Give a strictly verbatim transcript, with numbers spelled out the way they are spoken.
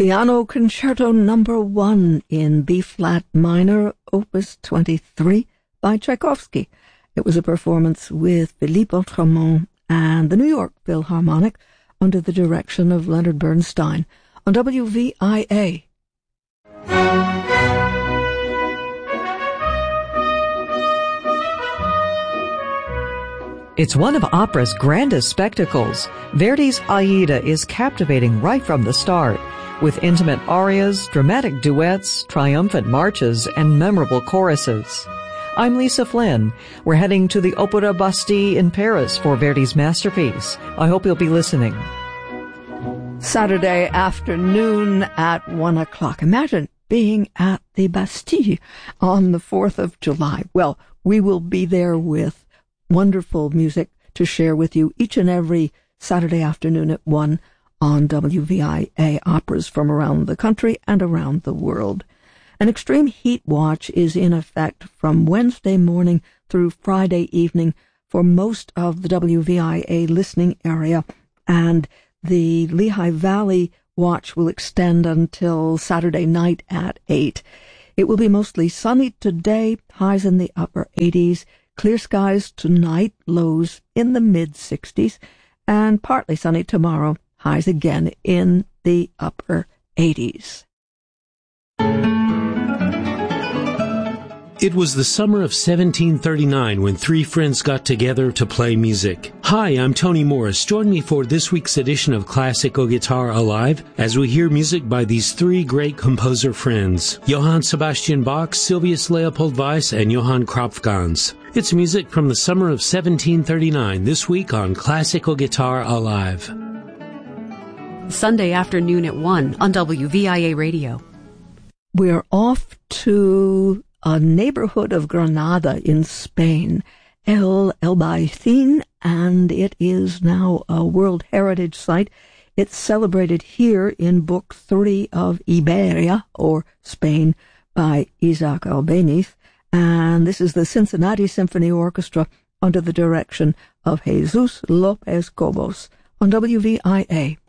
Piano Concerto Number One in B-flat minor, Opus twenty-three by Tchaikovsky. It was a performance with Philippe Autremont and the New York Philharmonic under the direction of Leonard Bernstein on W V I A. It's one of opera's grandest spectacles. Verdi's Aida is captivating right from the start, with intimate arias, dramatic duets, triumphant marches, and memorable choruses. I'm Lisa Flynn. We're heading to the Opéra Bastille in Paris for Verdi's masterpiece. I hope you'll be listening. Saturday afternoon at one o'clock. Imagine being at the Bastille on the fourth of July. Well, we will be there with wonderful music to share with you each and every Saturday afternoon at one on W V I A, operas from around the country and around the world. An extreme heat watch is in effect from Wednesday morning through Friday evening for most of the W V I A listening area, and the Lehigh Valley watch will extend until Saturday night at eight. It will be mostly sunny today, highs in the upper eighties, clear skies tonight, lows in the mid-sixties, and partly sunny tomorrow, highs again in the upper eighties. It was the summer of seventeen thirty-nine when three friends got together to play music. Hi, I'm Tony Morris. Join me for this week's edition of Classical Guitar Alive as we hear music by these three great composer friends, Johann Sebastian Bach, Sylvius Leopold Weiss, and Johann Kropfgans. It's music from the summer of seventeen thirty-nine this week on Classical Guitar Alive. Sunday afternoon at one on W V I A Radio. We're off to a neighborhood of Granada in Spain, El Albaicín, and it is now a World Heritage Site. It's celebrated here in Book Three of Iberia, or Spain, by Isaac Albéniz, and this is the Cincinnati Symphony Orchestra under the direction of Jesus López Cobos on W V I A.